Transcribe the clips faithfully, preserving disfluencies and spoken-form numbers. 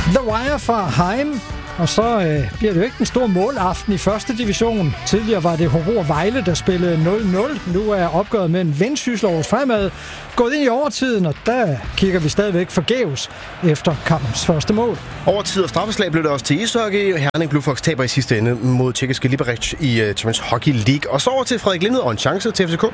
The Wire fra Heim. Og så øh, bliver det jo ikke en stor målaften i første division. Tidligere var det Hobro Vejle, der spillede nul nul. Nu er opgøret mellem Vendsyssel og Aarhus Fremad gået ind i overtiden, og der kigger vi stadigvæk forgæves efter kampens første mål. Overtid og straffeslag blev det også til ishockey. Herning Blue Fox taber i sidste ende mod tjekkiske Liberec i uh, Champions Hockey League. Og så over til Frederik Lindet og en chance til F C K.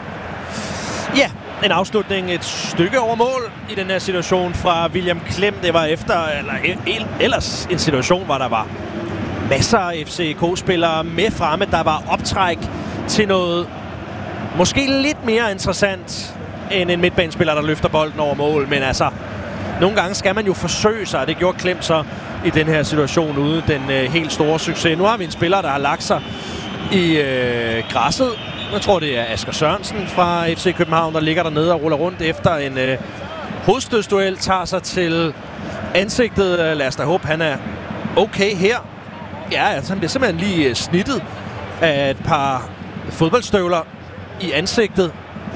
Ja, en afslutning et stykke over mål i den her situation fra William Klem. Det var efter, eller ellers en situation, hvor der var masser af F C K-spillere med fremme. Der var optræk til noget måske lidt mere interessant end en midtbanespiller, der løfter bolden over mål. Men altså, nogle gange skal man jo forsøge sig, og det gjorde Klem så i den her situation uden den øh, helt store succes. Nu har vi en spiller, der har lagt sig i øh, græsset. Jeg tror, det er Asger Sørensen fra F C København, der ligger dernede og ruller rundt efter en øh, hovedstødsduel, tager sig til ansigtet. Lad os da håbe, han er okay her. Ja, altså, han bliver simpelthen lige øh, snittet af et par fodboldstøvler i ansigtet.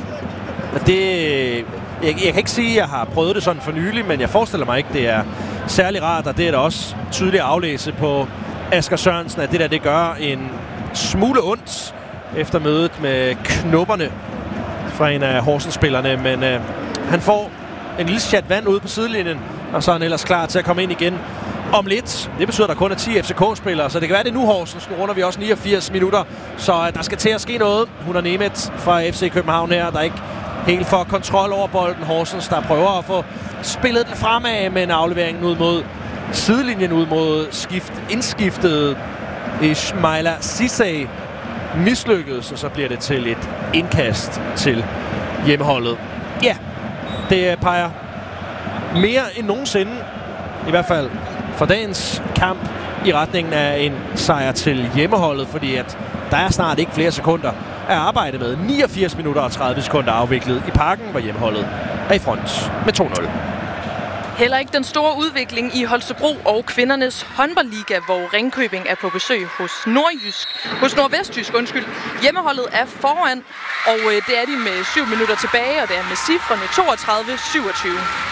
Og det... Jeg, jeg kan ikke sige, at jeg har prøvet det sådan for nylig, men jeg forestiller mig ikke, det er særlig rart, og det er da også tydeligt at aflæse på Asger Sørensen, at det der, det gør en smule ondt efter mødet med knopperne fra en af Horsens-spillerne, men øh, han får en lille chat vand ude på sidelinjen, og så er han ellers klar til at komme ind igen om lidt. Det betyder, at der kun er ti F C K-spillere, så det kan være, det nu Horsens. Nu runder vi også niogfirs minutter, så øh, der skal til at ske noget. Hun er Nemeth fra F C København her, der ikke helt får kontrol over bolden. Horsens, der prøver at få spillet den fremad, men afleveringen ud mod sidelinjen, ud mod skift, indskiftet Ismaila Sissay mislykkedes, og så bliver det til et indkast til hjemmeholdet. Ja, det peger mere end nogensinde, i hvert fald for dagens kamp, i retningen af en sejr til hjemmeholdet, fordi at der er snart ikke flere sekunder at arbejde med. niogfirs minutter og tredive sekunder afviklet i Parken, hvor hjemmeholdet er i front med to nul. Heller ikke den store udvikling i Holstebro og kvindernes håndboldliga, hvor Ringkøbing er på besøg hos Nordjysk, hos Nordvestjysk, undskyld. Hjemmeholdet er foran, og det er de med syv minutter tilbage, og det er med cifrene toogtredive syvogtyve.